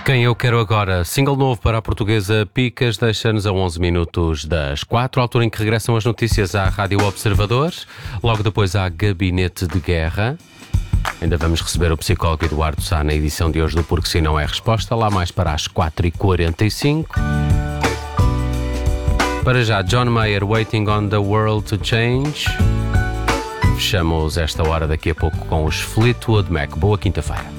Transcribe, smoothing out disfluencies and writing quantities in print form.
Quem eu quero agora, single novo para a portuguesa Picas, deixa-nos a 11 minutos das 4, altura em que regressam as notícias à Rádio Observador, logo depois há Gabinete de Guerra. Ainda vamos receber o psicólogo Eduardo Sá na edição de hoje do Porque Se Não É Resposta, lá mais para as 4h45. Para já, John Mayer, Waiting on the World to Change. Fechamos esta hora daqui a pouco com os Fleetwood Mac. Boa quinta-feira.